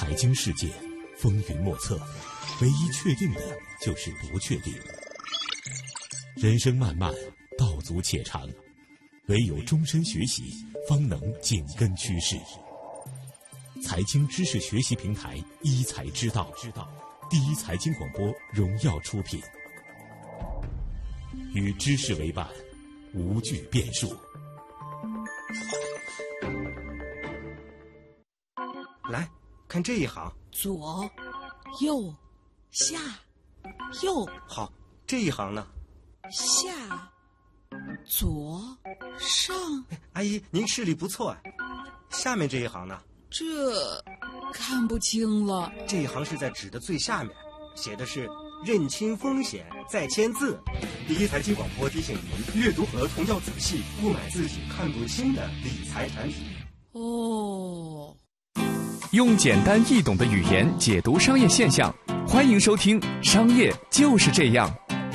财经世界风云莫测，唯一确定的就是不确定。人生漫漫，道阻且长，唯有终身学习，方能紧跟趋势。财经知识学习平台一财之道，第一财经广播荣耀出品，与知识为伴，无惧变数。 来看这一行， 左右下右。 好，这一行呢？ 下左上。 阿姨，您视力不错啊。下面这一行呢？ 这看不清了。 这一行是在纸的最下面，写的是认清风险再签字。第一财经广播提醒您，阅读合同要仔细，不买自己看不清的理财产品。 哦， 用简单易懂的语言解读商业现象，欢迎收听《商业就是这样》。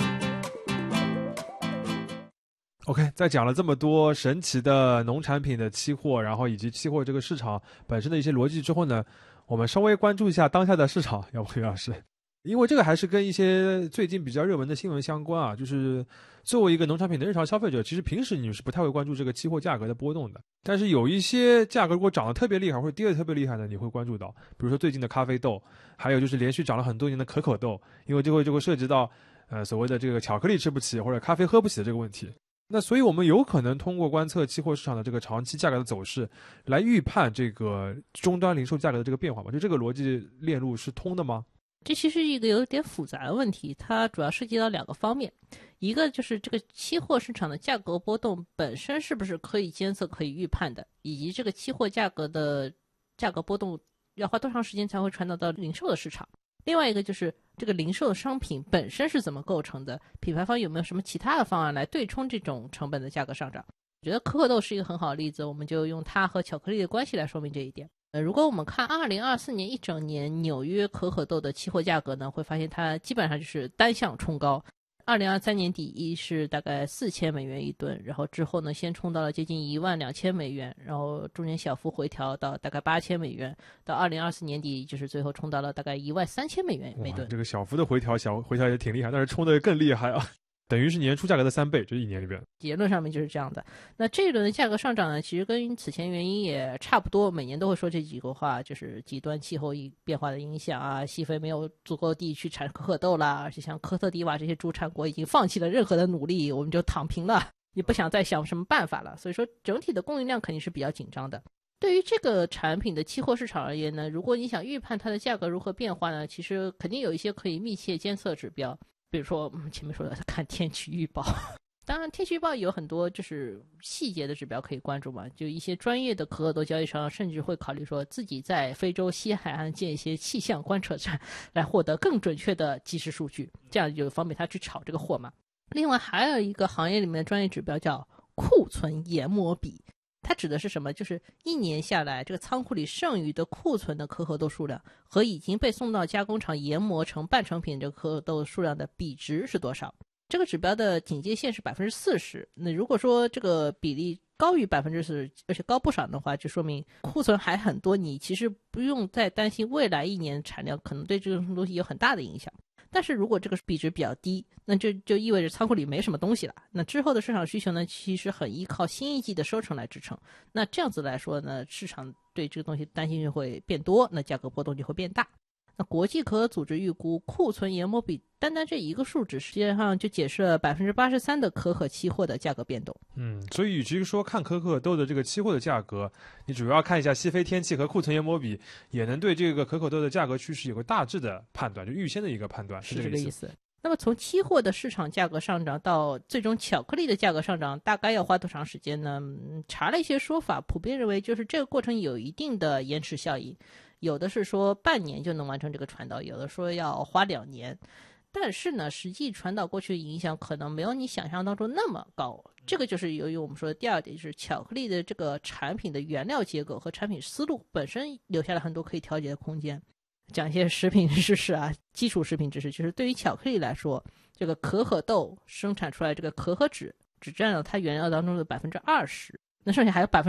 OK， 在讲了这么多神奇的农产品的期货，然后以及期货这个市场本身的一些逻辑之后呢，我们稍微关注一下当下的市场，要不刘老师？因为这个还是跟一些最近比较热门的新闻相关啊。就是作为一个农产品的日常消费者，其实平时你是不太会关注这个期货价格的波动的，但是有一些价格如果涨得特别厉害或者跌得特别厉害的，你会关注到，比如说最近的咖啡豆，还有就是连续涨了很多年的可可豆，因为就会涉及到所谓的这个巧克力吃不起或者咖啡喝不起的这个问题。那所以我们有可能通过观测期货市场的这个长期价格的走势来预判这个终端零售价格的这个变化吗？就这个逻辑链路是通的吗？ 这其实是一个有点复杂的问题，它主要涉及到两个方面，一个就是这个期货市场的价格波动本身是不是可以监测可以预判的，以及这个期货价格的价格波动要花多长时间才会传导到零售的市场。另外一个就是这个零售的商品本身是怎么构成的，品牌方有没有什么其他的方案来对冲这种成本的价格上涨。我觉得可可豆是一个很好的例子，我们就用它和巧克力的关系来说明这一点。如果我们看2024年一整年纽约可可豆的期货价格呢，会发现它基本上就是单向冲高。2023年底是大概4000美元一吨，然后之后呢先冲到了接近12000美元，然后中间小幅回调到大概8000美元，到2024年底就是最后冲到了大概13000美元每吨。 这个小幅的回调也挺厉害，但是冲的更厉害啊，等于是年初价格的3倍，这一年里边结论上面就是这样的。那这一轮的价格上涨呢，其实跟此前原因也差不多，每年都会说这几个话，就是极端气候变化的影响啊，西非没有足够地去产可可豆啦，而且像科特迪瓦这些主产国已经放弃了任何的努力，我们就躺平了，也不想再想什么办法了，所以说整体的供应量肯定是比较紧张的。对于这个产品的期货市场而言呢，如果你想预判它的价格如何变化呢，其实肯定有一些可以密切监测指标，比如说前面说的看天气预报，当然天气预报有很多就是细节的指标可以关注嘛，就一些专业的可可豆交易商甚至会考虑说自己在非洲西海岸建一些气象观测站，来获得更准确的即时数据，这样就方便他去炒这个货嘛。另外还有一个行业里面的专业指标叫库存研磨比，它指的是什么？就是一年下来这个仓库里剩余的库存的可可豆数量和已经被送到加工厂研磨成半成品这个可可豆数量的比值是多少。这个指标的警戒线是 40%， 那如果说这个比例高于 40%， 而且高不少的话，就说明库存还很多，你其实不用再担心未来一年产量可能对这种东西有很大的影响。但是如果这个比值比较低，那就意味着仓库里没什么东西了，那之后的市场需求呢，其实很依靠新一季的收成来支撑。那这样子来说呢，市场对这个东西担心就会变多，那价格波动就会变大。那国际可可组织预估库存研磨比单单这一个数值实际上就解释了 83% 的可可期货的价格变动。 所以与其说看可可豆的这个期货的价格，你主要看一下西非天气和库存研磨比，也能对这个可可豆的价格趋势有个大致的判断，就预先的一个判断， 是这个意思。那么从期货的市场价格上涨到最终巧克力的价格上涨，大概要花多长时间呢？查了一些说法，普遍认为就是这个过程有一定的延迟效应，有的是说半年就能完成这个传导，有的说要花2年。但是呢，实际传导过去的影响可能没有你想象当中那么高。这个就是由于我们说的第二点，就是巧克力的这个产品的原料结构和产品思路本身留下了很多可以调节的空间。讲一些食品知识啊，基础食品知识，就是对于巧克力来说，这个可可豆生产出来这个可可脂只占了它原料当中的 20%， 那剩下还有